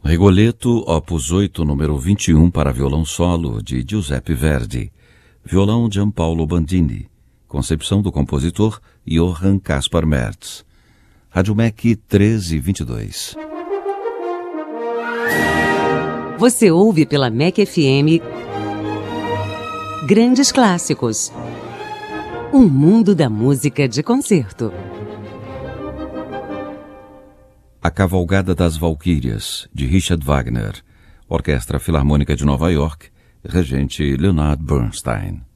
Rigoletto, opus 8, número 21, para violão solo, de Giuseppe Verdi. Violão Gianpaolo Bandini. Concepção do compositor Johann Caspar Merz. Rádio MEC 1322. Você ouve pela MEC FM Grandes Clássicos. Um mundo da música de concerto. A Cavalgada das Valquírias, de Richard Wagner. Orquestra Filarmônica de Nova York, regente Leonard Bernstein.